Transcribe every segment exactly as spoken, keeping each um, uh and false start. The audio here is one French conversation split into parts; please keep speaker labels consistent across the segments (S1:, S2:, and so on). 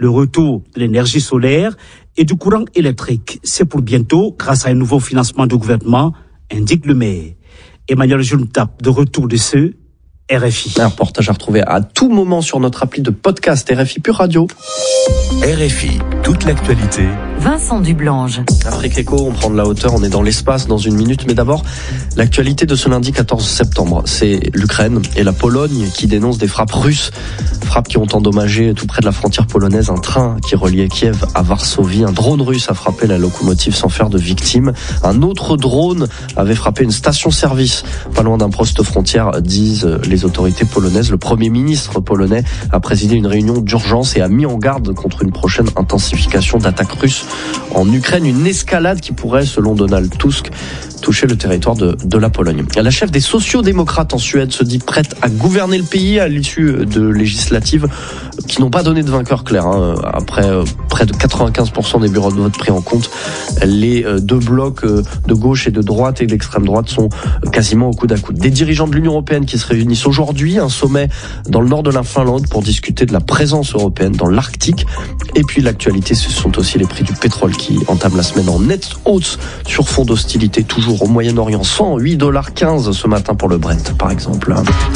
S1: le retour de l'énergie solaire et du courant électrique. C'est pour bientôt, grâce à un nouveau financement du gouvernement, indique le maire. Emmanuel Juntap, de retour de ce R F I.
S2: Un reportage à retrouver à tout moment sur notre appli de podcast R F I Pure Radio.
S3: R F I, toute l'actualité.
S4: Vincent Dublange.
S2: Afrique Éco, on prend de la hauteur, on est dans l'espace dans une minute. Mais d'abord, l'actualité de ce lundi quatorze septembre. C'est l'Ukraine et la Pologne qui dénoncent des frappes russes. Frappes qui ont endommagé tout près de la frontière polonaise un train qui reliait Kiev à Varsovie. Un drone russe a frappé la locomotive sans faire de victimes. Un autre drone avait frappé une station-service pas loin d'un poste frontière, disent les autorités polonaises. Le Premier ministre polonais a présidé une réunion d'urgence et a mis en garde contre une prochaine intensification d'attaques russes en Ukraine. Une escalade qui pourrait, selon Donald Tusk, toucher le territoire de, de la Pologne. La chef des sociodémocrates en Suède se dit prête à gouverner le pays à l'issue de législatives qui n'ont pas donné de vainqueur clair. Hein. Après euh, près de quatre-vingt-quinze pour cent des bureaux de vote pris en compte, les euh, deux blocs euh, de gauche et de droite et d'extrême droite sont euh, quasiment au coude à coude. Des dirigeants de l'Union européenne qui se réunissent aujourd'hui, un sommet dans le nord de la Finlande pour discuter de la présence européenne dans l'Arctique. Et puis l'actualité, ce sont aussi les prix du pétrole qui entament la semaine en nette hausse sur fond d'hostilité toujours au Moyen-Orient. cent huit virgule quinze dollars ce matin pour le Brent, par exemple.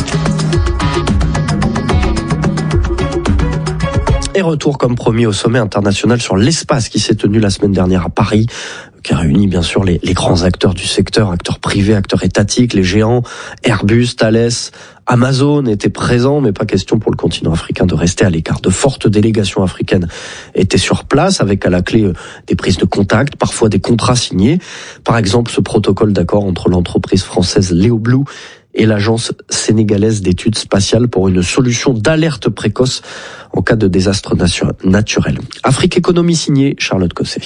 S2: Et retour comme promis au sommet international sur l'espace qui s'est tenu la semaine dernière à Paris, qui a réuni bien sûr les, les grands acteurs du secteur, acteurs privés, acteurs étatiques, les géants, Airbus, Thales, Amazon étaient présents, mais pas question pour le continent africain de rester à l'écart. De fortes délégations africaines étaient sur place, avec à la clé des prises de contact, parfois des contrats signés. Par exemple, ce protocole d'accord entre l'entreprise française Léo Blue et l'agence sénégalaise d'études spatiales pour une solution d'alerte précoce en cas de désastre naturel. Afrique Économie signée Charlotte Cosset.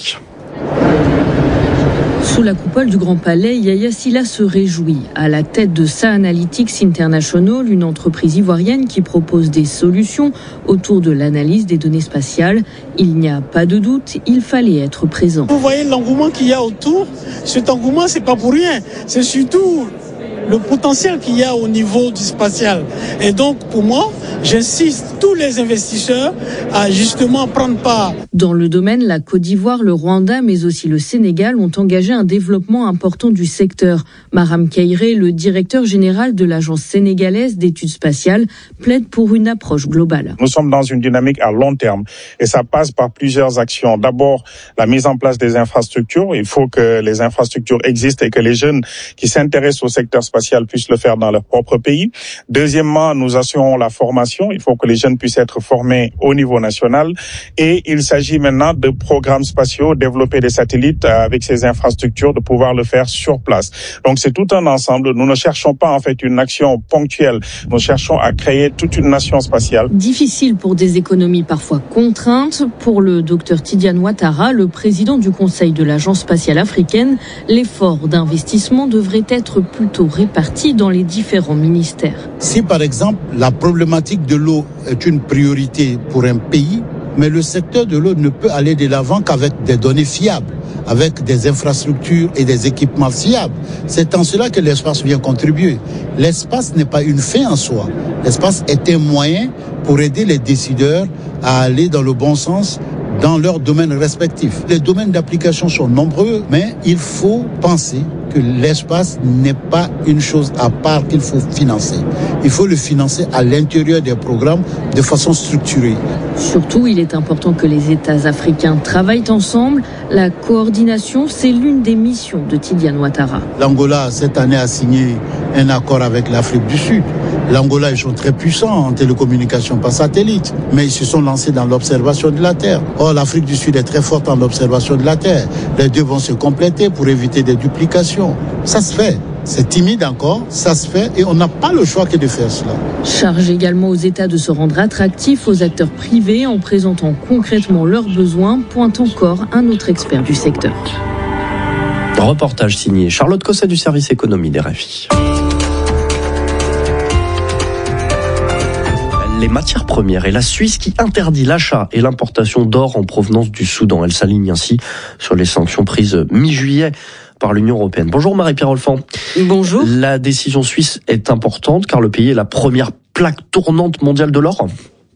S5: Sous la coupole du Grand Palais, Yaya Silla se réjouit. À la tête de Sa Analytics International, une entreprise ivoirienne qui propose des solutions autour de l'analyse des données spatiales, il n'y a pas de doute, il fallait être présent.
S6: Vous voyez l'engouement qu'il y a autour. Cet engouement, c'est pas pour rien. C'est surtout le potentiel qu'il y a au niveau du spatial. Et donc, pour moi, j'insiste tous les investisseurs à justement prendre part.
S5: Dans le domaine, la Côte d'Ivoire, le Rwanda, mais aussi le Sénégal ont engagé un développement important du secteur. Maram Kairé, le directeur général de l'agence sénégalaise d'études spatiales, plaide pour une approche globale.
S7: Nous sommes dans une dynamique à long terme et ça passe par plusieurs actions. D'abord, la mise en place des infrastructures. Il faut que les infrastructures existent et que les jeunes qui s'intéressent au secteur spatial puissent le faire dans leur propre pays. Deuxièmement, nous assurons la formation. Il faut que les jeunes puissent être formés au niveau national. Et il s'agit maintenant de programmes spatiaux, développer des satellites avec ces infrastructures, de pouvoir le faire sur place. Donc c'est tout un ensemble. Nous ne cherchons pas en fait une action ponctuelle. Nous cherchons à créer toute une nation spatiale.
S5: Difficile pour des économies parfois contraintes. Pour le docteur Tidiane Ouattara, le président du Conseil de l'Agence spatiale africaine, l'effort d'investissement devrait être plutôt réparti dans les différents ministères.
S8: Si par exemple la problématique de l'eau est une priorité pour un pays, mais le secteur de l'eau ne peut aller de l'avant qu'avec des données fiables, avec des infrastructures et des équipements fiables. C'est en cela que l'espace vient contribuer. L'espace n'est pas une fin en soi. L'espace est un moyen pour aider les décideurs à aller dans le bon sens dans leurs domaines respectifs. Les domaines d'application sont nombreux, mais il faut penser que l'espace n'est pas une chose à part qu'il faut financer. Il faut le financer à l'intérieur des programmes de façon structurée.
S5: Surtout, il est important que les États africains travaillent ensemble. La coordination, c'est l'une des missions de Tidiane Ouattara.
S8: L'Angola, cette année, a signé un accord avec l'Afrique du Sud. L'Angola, ils sont très puissants en télécommunication par satellite, mais ils se sont lancés dans l'observation de la Terre. Or, l'Afrique du Sud est très forte en observation de la Terre. Les deux vont se compléter pour éviter des duplications. Ça se fait. C'est timide encore, ça se fait et on n'a pas le choix que de faire cela.
S5: Charge également aux États de se rendre attractifs aux acteurs privés en présentant concrètement leurs besoins, pointe encore un autre expert du secteur.
S2: Reportage signé Charlotte Cosset du service économie des R F I. Les matières premières et la Suisse qui interdit l'achat et l'importation d'or en provenance du Soudan. Elle s'aligne ainsi sur les sanctions prises mi-juillet par l'Union européenne. Bonjour Marie-Pierre Olfan.
S9: Bonjour.
S2: La décision suisse est importante car le pays est la première plaque tournante mondiale de l'or.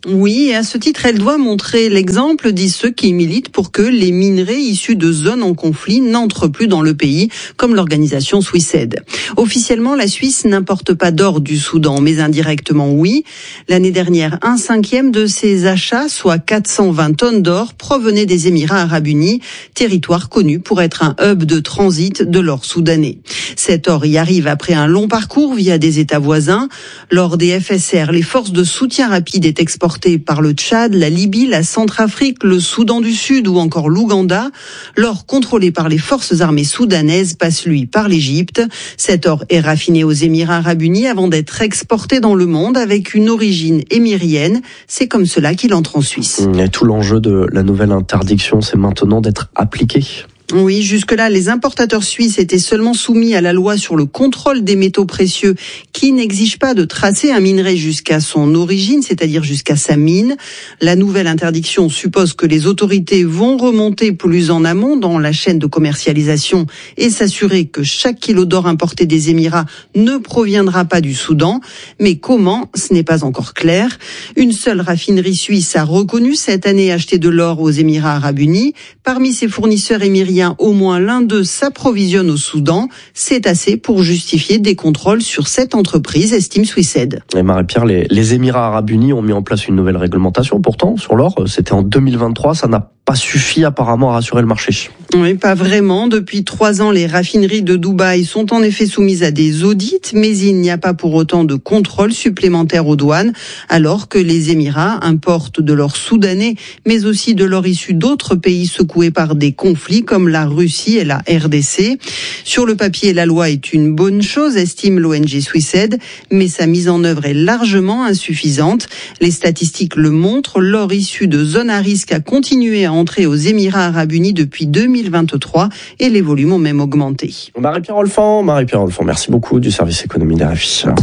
S4: Oui, et à ce titre, elle doit montrer l'exemple, disent ceux qui militent pour que les minerais issus de zones en conflit n'entrent plus dans le pays, comme l'organisation Swissaid. Officiellement, la Suisse n'importe pas d'or du Soudan, mais indirectement oui. L'année dernière, un cinquième de ses achats, soit quatre cent vingt tonnes d'or, provenaient des Émirats arabes unis, territoire connu pour être un hub de transit de l'or soudanais. Cet or y arrive après un long parcours via des États voisins. Lors des F S R, les forces de soutien rapide est exportées par le Tchad, la Libye, la Centrafrique, le Soudan du Sud ou encore l'Ouganda. L'or contrôlé par les forces armées soudanaises passe lui par l'Égypte. Cet or est raffiné aux Émirats arabes unis avant d'être exporté dans le monde avec une origine émirienne. C'est comme cela qu'il entre en Suisse.
S2: Et tout l'enjeu de la nouvelle interdiction, c'est maintenant d'être appliqué.
S4: Oui, jusque-là, les importateurs suisses étaient seulement soumis à la loi sur le contrôle des métaux précieux qui n'exige pas de tracer un minerai jusqu'à son origine, c'est-à-dire jusqu'à sa mine. La nouvelle interdiction suppose que les autorités vont remonter plus en amont dans la chaîne de commercialisation et s'assurer que chaque kilo d'or importé des Émirats ne proviendra pas du Soudan. Mais comment? Ce n'est pas encore clair. Une seule raffinerie suisse a reconnu cette année acheter de l'or aux Émirats arabes unis. Parmi ses fournisseurs émiriens, au moins l'un d'eux s'approvisionne au Soudan. C'est assez pour justifier des contrôles sur cette entreprise, estime Swissaid.
S2: Et Marie-Pierre, les, les Émirats arabes unis ont mis en place une nouvelle réglementation pourtant sur l'or. C'était en deux mille vingt-trois, ça n'a pas suffi apparemment à rassurer le marché.
S4: Oui, pas vraiment. Depuis trois ans, les raffineries de Dubaï sont en effet soumises à des audits, mais il n'y a pas pour autant de contrôle supplémentaire aux douanes, alors que les Émirats importent de l'or soudanais, mais aussi de l'or issu d'autres pays secoués par des conflits comme la Russie et la R D C. Sur le papier, la loi est une bonne chose, estime l'O N G Swissaid, mais sa mise en œuvre est largement insuffisante. Les statistiques le montrent, l'or issu de zones à risque a continué à entrer aux Émirats arabes unis depuis deux mille vingt-trois et les volumes ont même augmenté.
S2: Marie-Pierre Olfan, Marie-Pierre Olfan, merci beaucoup du service économie d'R F I.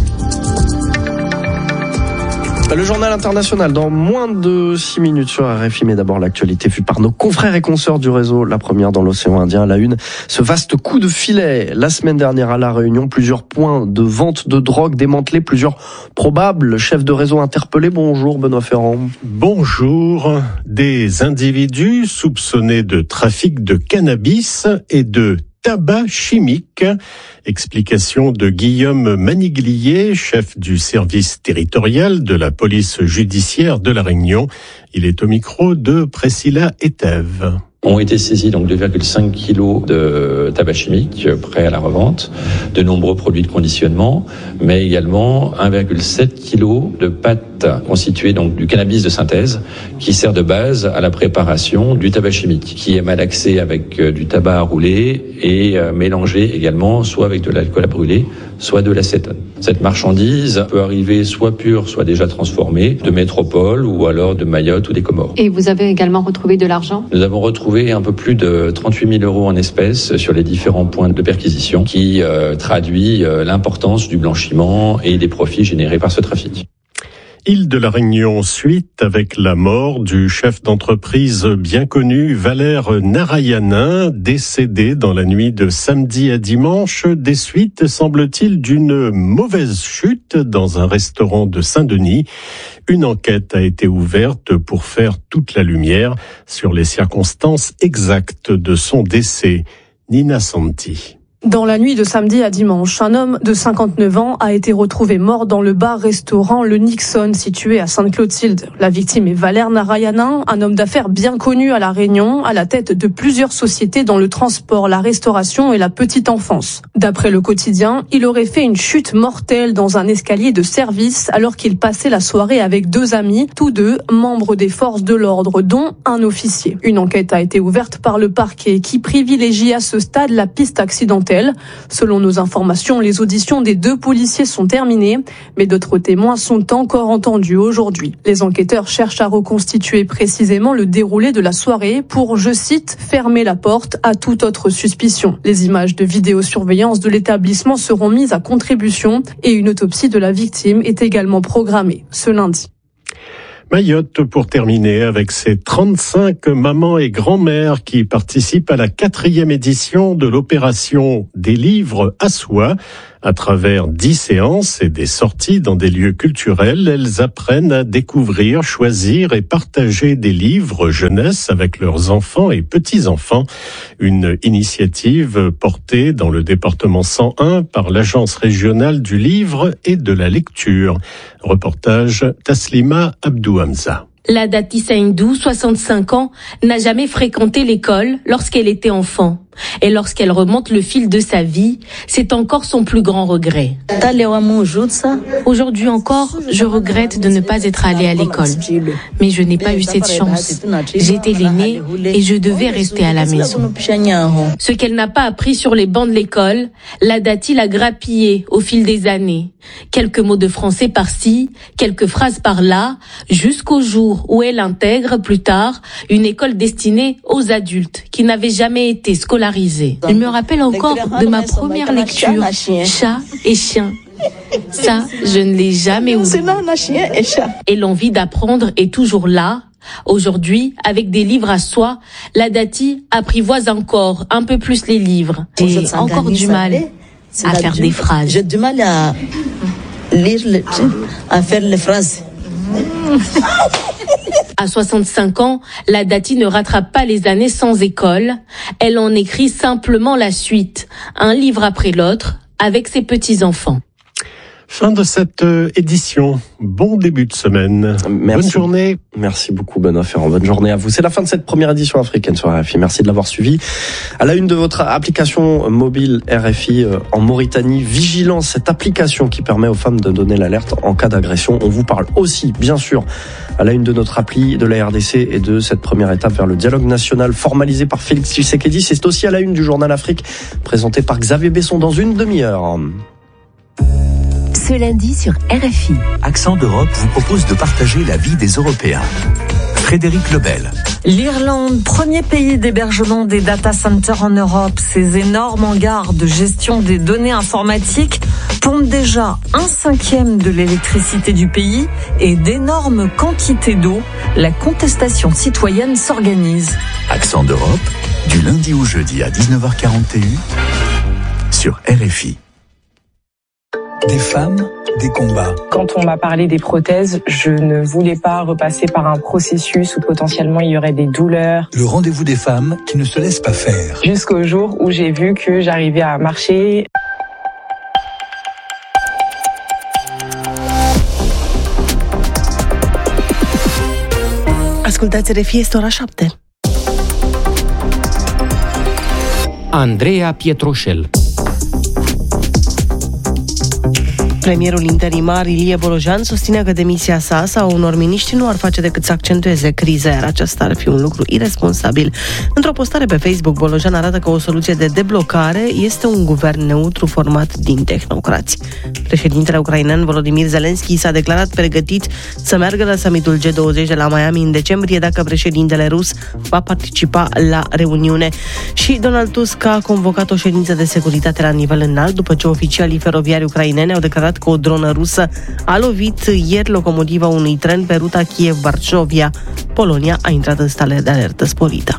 S2: Le journal international dans moins de six minutes sur R F I, mais d'abord l'actualité vue par nos confrères et consoeurs du réseau. La première dans l'océan Indien, à la une, ce vaste coup de filet. La semaine dernière à La Réunion, plusieurs points de vente de drogue démantelés, plusieurs probables chefs de réseau interpellés. Bonjour Benoît Ferrand.
S9: Bonjour. Des individus soupçonnés de trafic de cannabis et de tabac chimique. Explication de Guillaume Maniglier, chef du service territorial de la police judiciaire de La Réunion. Il est au micro de Priscilla Etève.
S10: Ont été saisis donc deux virgule cinq kilos de tabac chimique prêt à la revente, de nombreux produits de conditionnement, mais également un virgule sept kilos de pâte constituée donc du cannabis de synthèse qui sert de base à la préparation du tabac chimique, qui est malaxé avec du tabac à rouler et mélangé également soit avec de l'alcool à brûler, soit de l'acétone. Cette marchandise peut arriver soit pure, soit déjà transformée, de métropole ou alors de Mayotte ou des Comores.
S11: Et vous avez également retrouvé de l'argent ?
S10: Nous avons retrouvé un peu plus de trente-huit mille euros en espèces sur les différents points de perquisition qui euh, traduit euh, l'importance du blanchiment et des profits générés par ce trafic.
S9: Île de la Réunion, suite avec la mort du chef d'entreprise bien connu Valère Narayanin, décédé dans la nuit de samedi à dimanche, des suites, semble-t-il, d'une mauvaise chute dans un restaurant de Saint-Denis. Une enquête a été ouverte pour faire toute la lumière sur les circonstances exactes de son décès. Nina Santi.
S12: Dans la nuit de samedi à dimanche, un homme de cinquante-neuf ans a été retrouvé mort dans le bar-restaurant Le Nixon, situé à Sainte-Clotilde. La victime est Valère Narayanin, un homme d'affaires bien connu à La Réunion, à la tête de plusieurs sociétés dans le transport, la restauration et la petite enfance. D'après le quotidien, il aurait fait une chute mortelle dans un escalier de service alors qu'il passait la soirée avec deux amis, tous deux membres des forces de l'ordre, dont un officier. Une enquête a été ouverte par le parquet qui privilégie à ce stade la piste accidentelle. Selon nos informations, les auditions des deux policiers sont terminées, mais d'autres témoins sont encore entendus aujourd'hui. Les enquêteurs cherchent à reconstituer précisément le déroulé de la soirée pour, je cite, fermer la porte à toute autre suspicion. Les images de vidéosurveillance de l'établissement seront mises à contribution et une autopsie de la victime est également programmée ce lundi.
S9: Mayotte, pour terminer, avec ses trente-cinq mamans et grands-mères qui participent à la quatrième édition de l'opération des livres à soi. À travers dix séances et des sorties dans des lieux culturels, elles apprennent à découvrir, choisir et partager des livres jeunesse avec leurs enfants et petits-enfants. Une initiative portée dans le département cent un par l'Agence régionale du livre et de la lecture. Reportage Taslima Abdou Hamza.
S13: La Dati Saindou, soixante-cinq ans, n'a jamais fréquenté l'école lorsqu'elle était enfant. Et lorsqu'elle remonte le fil de sa vie, c'est encore son plus grand regret. Aujourd'hui encore, je regrette de ne pas être allée à l'école. Mais je n'ai pas eu cette chance. J'étais l'aînée et je devais rester à la maison. Ce qu'elle n'a pas appris sur les bancs de l'école, la Dati l'a grappillé au fil des années. Quelques mots de français par-ci, quelques phrases par-là, jusqu'au jour où elle intègre plus tard une école destinée aux adultes qui n'avaient jamais été scolarisés. Je me rappelle encore de ma première lecture, Chat et chien. Ça, je ne l'ai jamais oublié. Et l'envie d'apprendre est toujours là. Aujourd'hui, avec des livres à soi, la Dati apprivoise encore un peu plus les livres. J'ai encore du mal à faire des phrases.
S14: J'ai du mal à lire, à faire les phrases.
S13: À soixante-cinq ans, la Dati ne rattrape pas les années sans école. Elle en écrit simplement la suite, un livre après l'autre, avec ses petits-enfants.
S9: Fin de cette édition. Bon début de semaine.
S2: Merci.
S9: Bonne journée.
S2: Merci beaucoup, Benoît Ferrand. Bonne journée à vous. C'est la fin de cette première édition africaine sur R F I. Merci de l'avoir suivi. À la une de votre application mobile R F I en Mauritanie, Vigilance, cette application qui permet aux femmes de donner l'alerte en cas d'agression. On vous parle aussi, bien sûr, à la une de notre appli de la R D C et de cette première étape vers le dialogue national formalisé par Félix Tshisekedi. C'est aussi à la une du journal Afrique, présenté par Xavier Besson dans une demi-heure.
S15: Ce lundi sur R F I.
S3: Accent d'Europe vous propose de partager la vie des Européens. Frédéric Lebel.
S16: L'Irlande, premier pays d'hébergement des data centers en Europe, ces énormes hangars de gestion des données informatiques pompent déjà un cinquième de l'électricité du pays et d'énormes quantités d'eau. La contestation citoyenne s'organise.
S3: Accent d'Europe, du lundi au jeudi à dix-neuf heures quarante et un sur R F I. Des femmes, des combats.
S17: Quand on m'a parlé des prothèses, je ne voulais pas repasser par un processus où potentiellement il y aurait des douleurs.
S3: Le rendez-vous des femmes qui ne se laissent pas faire.
S17: Jusqu'au jour où j'ai vu que j'arrivais à marcher.
S18: Ascultați R F I, este ora șapte.
S19: Andreea Pietroșel.
S18: Premierul interimar Ilie Bolojan susține că demisia sa sau unor miniștri nu ar face decât să accentueze criza, iar aceasta ar fi un lucru iresponsabil. Într-o postare pe Facebook, Bolojan arată că o soluție de deblocare este un guvern neutru format din tehnocrați. Președintele ucrainean Volodymyr Zelensky s-a declarat pregătit să meargă la summitul G douăzeci de la Miami în decembrie dacă președintele rus va participa la reuniune. Și Donald Tusk a convocat o ședință de securitate la nivel înalt după ce oficialii feroviari ucraineni au declarat că o dronă rusă a lovit ieri locomotiva unui tren pe ruta Kiev-Varșovia. Polonia a intrat în stare de alertă sporită.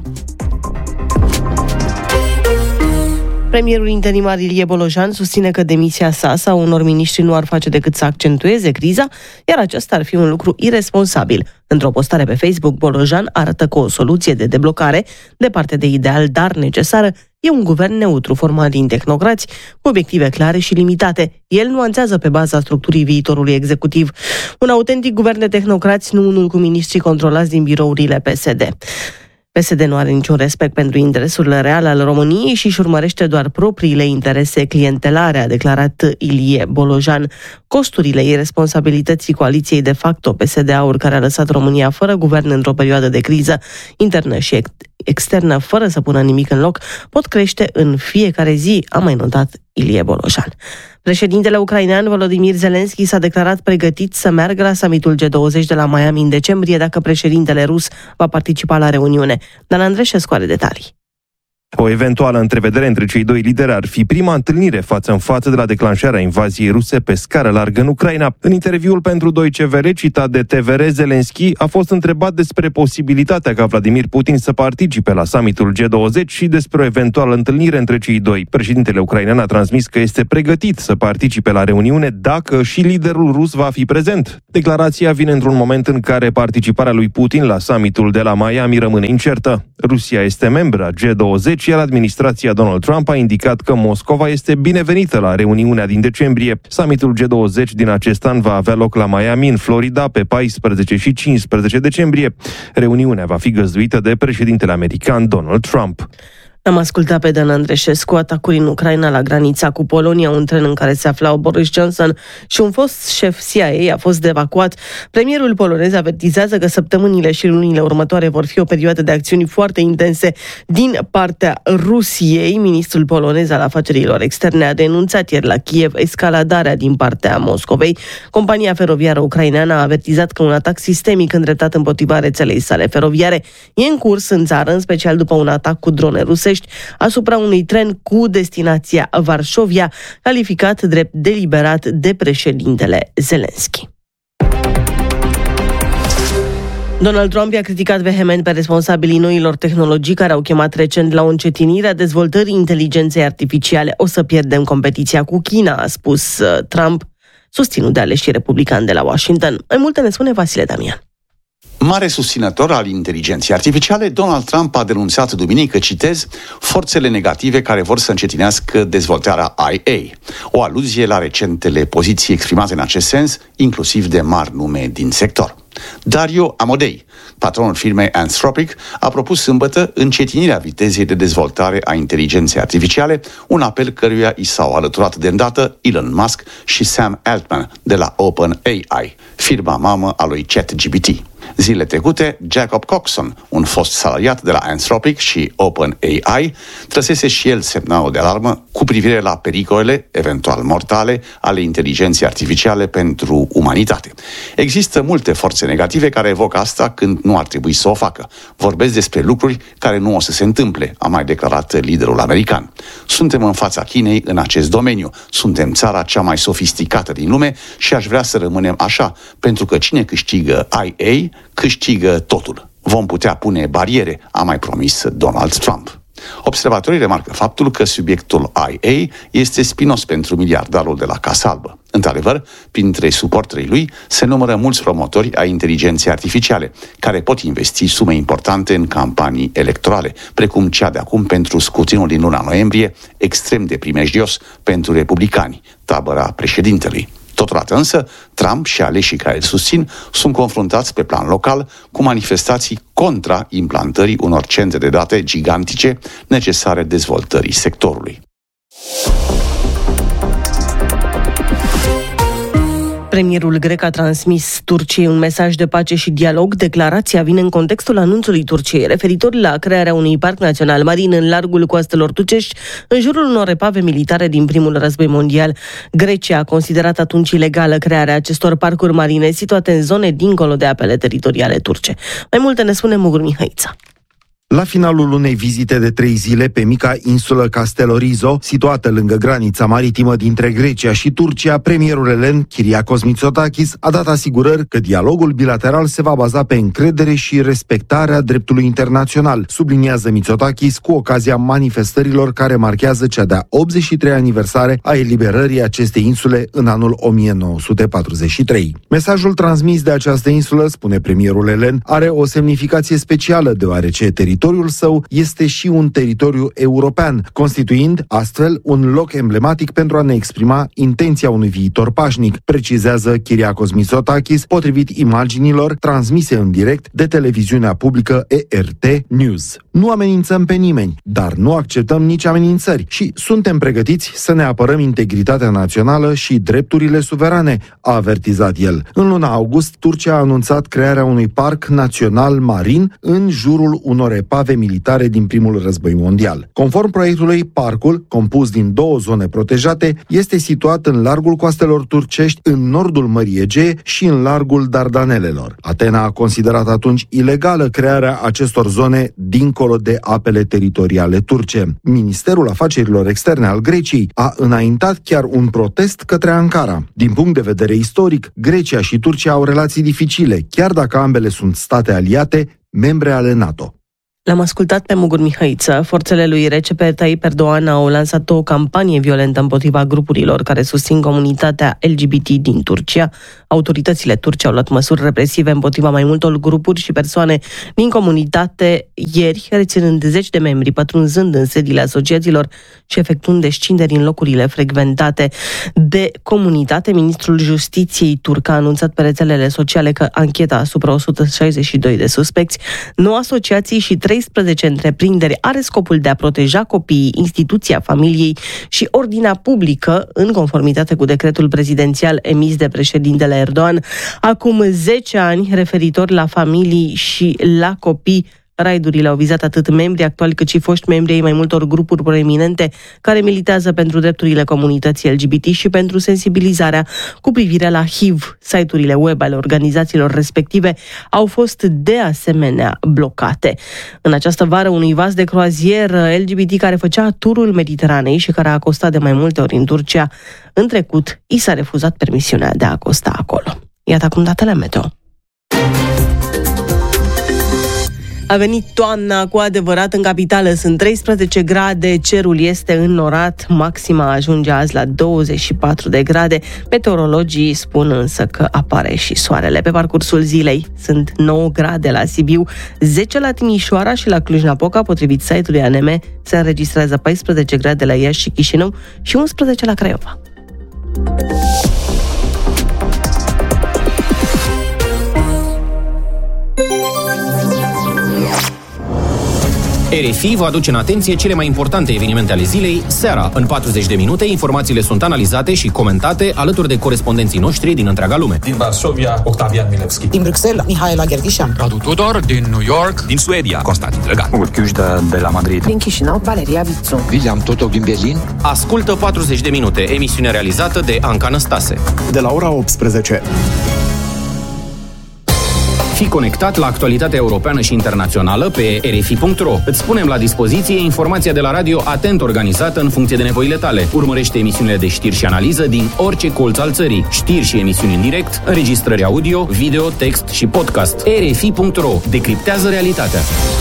S18: Premierul interimar Ilie Bolojan susține că demisia sa sau unor miniștri nu ar face decât să accentueze criza, iar acesta ar fi un lucru iresponsabil. Într-o postare pe Facebook, Bolojan arată că o soluție de deblocare, departe de ideal, dar necesară, e un guvern neutru format din tehnocrați, cu obiective clare și limitate. El nuanțează pe baza structurii viitorului executiv. Un autentic guvern de tehnocrați, nu unul cu miniștri controlați din birourile P S D. P S D nu are niciun respect pentru interesul real al României și își urmărește doar propriile interese clientelare, a declarat Ilie Bolojan. Costurile irresponsabilității coaliției de facto P S D-Aur, care a lăsat România fără guvern într-o perioadă de criză internă și ex- externă, fără să pună nimic în loc, pot crește în fiecare zi, a mai notat Ilie Bolojan. Președintele ucrainean Volodymyr Zelensky s-a declarat pregătit să meargă la summitul G douăzeci de la Miami în decembrie dacă președintele rus va participa la reuniune. Dan Andreșescu are detalii.
S19: O eventuală întrevedere între cei doi lideri ar fi prima întâlnire față în față de la declanșarea invaziei ruse pe scară largă în Ucraina. În interviul pentru Deutsche Welle, citat de T V R, Zelenski a fost întrebat despre posibilitatea ca Vladimir Putin să participe la summitul G douăzeci și despre o eventuală întâlnire între cei doi. Președintele ucrainean a transmis că este pregătit să participe la reuniune dacă și liderul rus va fi prezent. Declarația vine într-un moment în care participarea lui Putin la summitul de la Miami rămâne incertă. Rusia este membră a G douăzeci, iar administrația Donald Trump a indicat că Moscova este binevenită la reuniunea din decembrie. Summitul G douăzeci din acest an va avea loc la Miami, în Florida, pe paisprezece și cincisprezece decembrie. Reuniunea va fi găzduită de președintele american Donald Trump.
S18: Am ascultat pe Dan Andreșescu. Atacuri în Ucraina la granița cu Polonia, un tren în care se aflau Boris Johnson și un fost șef C I A a fost evacuat. Premierul polonez avertizează că săptămânile și lunile următoare vor fi o perioadă de acțiuni foarte intense din partea Rusiei. Ministrul polonez al afacerilor externe a denunțat ieri la Kiev escaladarea din partea Moscovei. Compania feroviară ucraineană a avertizat că un atac sistemic îndreptat împotriva rețelei sale feroviare e în curs în țară, în special după un atac cu drone ruse asupra unui tren cu destinația Varșovia, calificat drept deliberat de președintele Zelenski. Donald Trump i-a criticat vehement pe responsabilii noilor tehnologii care au chemat recent la o încetinire a dezvoltării inteligenței artificiale. O să pierdem competiția cu China, a spus Trump, susținut de aleșii republicani de la Washington. Mai multe ne spune Vasile Damian.
S20: Mare susținător al inteligenței artificiale, Donald Trump a denunțat duminică, citez, forțele negative care vor să încetinească dezvoltarea I A, o aluzie la recentele poziții exprimate în acest sens, inclusiv de mari nume din sector. Dario Amodei, patronul firmei Anthropic, a propus sâmbătă încetinirea vitezei de dezvoltare a inteligenței artificiale, un apel căruia i s-au alăturat de îndată Elon Musk și Sam Altman de la OpenAI, firma mamă a lui ChatGPT. Zilele trecute, Jacob Coxon, un fost salariat de la Anthropic și OpenAI, trăsese și el semnalul de alarmă cu privire la pericolele, eventual mortale, ale inteligenței artificiale pentru umanitate. Există multe forțe negative care evocă asta când nu ar trebui să o facă. Vorbesc despre lucruri care nu o să se întâmple, a mai declarat liderul american. Suntem în fața Chinei în acest domeniu. Suntem țara cea mai sofisticată din lume și aș vrea să rămânem așa, pentru că cine câștigă I A, câștigă totul. Vom putea pune bariere, a mai promis Donald Trump. Observatorii remarcă faptul că subiectul I A este spinos pentru miliardarul de la Casa Albă. Într-adevăr, printre suporterii lui se numără mulți promotori ai inteligenței artificiale, care pot investi sume importante în campanii electorale, precum cea de acum pentru scrutinul din luna noiembrie, extrem de primejdios pentru republicani, tabăra președintelui. Totodată însă, Trump și aleșii care îl susțin sunt confruntați pe plan local cu manifestații contra implantării unor centre de date gigantice necesare dezvoltării sectorului.
S18: Premierul grec a transmis Turciei un mesaj de pace și dialog. Declarația vine în contextul anunțului Turciei referitor la crearea unui parc național marin în largul coastelor turcești, în jurul unor epave militare din primul război mondial. Grecia a considerat atunci ilegală crearea acestor parcuri marine situate în zone dincolo de apele teritoriale turce. Mai multe ne spune Mugur Mihăița.
S21: La finalul unei vizite de trei zile pe mica insulă Castellorizo, situată lângă granița maritimă dintre Grecia și Turcia, premierul elen, Kyriakos Mitsotakis, a dat asigurări că dialogul bilateral se va baza pe încredere și respectarea dreptului internațional, subliniază Mitsotakis cu ocazia manifestărilor care marchează cea de-a optzeci și treia aniversare a eliberării acestei insule în anul o mie nouă sute patruzeci și trei. Mesajul transmis de această insulă, spune premierul elen, are o semnificație specială, deoarece teritoriul Teritoriul său este și un teritoriu european, constituind astfel un loc emblematic pentru a ne exprima intenția unui viitor pașnic, precizează Kyriakos Mitsotakis, potrivit imaginilor transmise în direct de televiziunea publică E R T News. Nu amenințăm pe nimeni, dar nu acceptăm nici amenințări și suntem pregătiți să ne apărăm integritatea națională și drepturile suverane, a avertizat el. În luna august, Turcia a anunțat crearea unui parc național marin în jurul unor epave epave militare din primul război mondial. Conform proiectului, parcul, compus din două zone protejate, este situat în largul coastelor turcești, în nordul Mării Egee și în largul Dardanelelor. Atena a considerat atunci ilegală crearea acestor zone dincolo de apele teritoriale turce. Ministerul Afacerilor Externe al Greciei a înaintat chiar un protest către Ankara. Din punct de vedere istoric, Grecia și Turcia au relații dificile, chiar dacă ambele sunt state aliate, membre ale NATO.
S18: L-am ascultat pe Mugur Mihăiță. Forțele lui Recep Tayyip Erdogan au lansat o campanie violentă împotriva grupurilor care susțin comunitatea L G B T din Turcia. Autoritățile turce au luat măsuri represive împotriva mai multor grupuri și persoane din comunitate ieri, reținând zeci de membri, pătrunzând în sediile asociațiilor și efectuând descinderi în locurile frecventate de comunitate. Ministrul Justiției turc a anunțat pe rețelele sociale că ancheta asupra o sută șaizeci și doi de suspecți, nouă asociații și treisprezece întreprinderi are scopul de a proteja copiii, instituția familiei și ordinea publică, în conformitate cu decretul prezidențial emis de președintele Erdogan acum zece ani, referitor la familii și la copii. Raidurile au vizat atât membrii actuali cât și foști membri ai mai multor grupuri proeminente care militează pentru drepturile comunității L G B T și pentru sensibilizarea cu privire la H I V. Site-urile web ale organizațiilor respective au fost de asemenea blocate. În această vară, unui vas de croazieră L G B T care făcea turul Mediteranei și care a acostat de mai multe ori în Turcia, în trecut i s-a refuzat permisiunea de a acosta acolo. Iată acum datele meteo. A venit toamna cu adevărat în capitală, sunt treisprezece grade, cerul este înnorat, maxima ajunge azi la douăzeci și patru de grade. Meteorologii spun însă că apare și soarele. Pe parcursul zilei sunt nouă grade la Sibiu, zece la Timișoara și la Cluj-Napoca, potrivit site-ului A N M se înregistrează paisprezece grade la Iași și Chișinău și unsprezece la Craiova.
S1: R F I vă aduce în atenție cele mai importante evenimente ale zilei, seara. În patruzeci de minute, informațiile sunt analizate și comentate alături de corespondenții noștri din întreaga lume.
S22: Din Varsovia, Octavian Milevski.
S23: Din Bruxelles, Mihaela Gherghișan.
S24: Radu Tudor, din New York.
S25: Din Suedia, Constantin Drăgan.
S26: Urchiușda de la Madrid.
S23: Din Chișinău, Valeria Vițu.
S25: William Totov din Berlin.
S1: Ascultă patruzeci de minute, emisiune realizată de Anca Năstase.
S27: De la ora optsprezece.
S1: Fii conectat la actualitatea europeană și internațională pe r f i punct r o. Îți spunem la dispoziție informația de la radio atent organizată în funcție de nevoile tale. Urmărește emisiunile de știri și analiză din orice colț al țării. Știri și emisiuni în direct, înregistrări audio, video, text și podcast. r f i punct r o. Decriptează realitatea.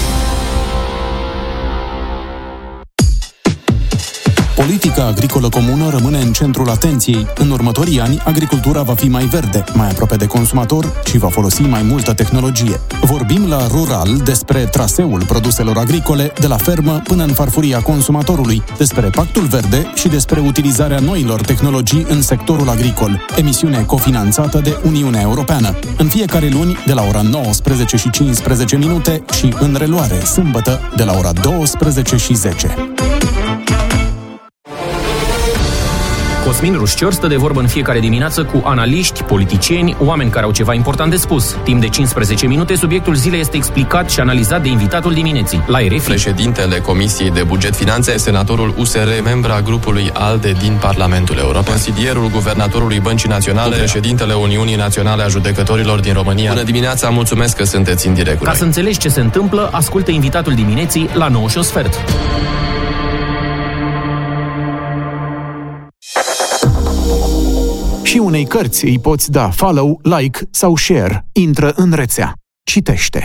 S28: Politica agricolă comună rămâne în centrul atenției. În următorii ani, agricultura va fi mai verde, mai aproape de consumator și va folosi mai multă tehnologie. Vorbim la Rural despre traseul produselor agricole de la fermă până în farfuria consumatorului, despre Pactul Verde și despre utilizarea noilor tehnologii în sectorul agricol. Emisiune cofinanțată de Uniunea Europeană. În fiecare luni, de la ora nouăsprezece și cincisprezece minute și în reluare, sâmbătă, de la ora douăsprezece și zece.
S1: Cosmin Rușcior stă de vorbă în fiecare dimineață cu analiști, politicieni, oameni care au ceva important de spus. Timp de cincisprezece minute, subiectul zilei este explicat și analizat de invitatul dimineții, la R F I.
S29: Președintele Comisiei de Buget Finanțe, senatorul U S R, membra grupului ALDE din Parlamentul European, consilierul guvernatorului Băncii Naționale, președintele Uniunii Naționale a Judecătorilor din România. Bună dimineața, mulțumesc că sunteți în direct cu
S1: Ca
S29: noi.
S1: să înțelegi ce se întâmplă, ascultă invitatul dimineții la nouă și un sfert.
S28: Și unei cărți îi poți da follow, like sau share. Intră în rețea. Citește.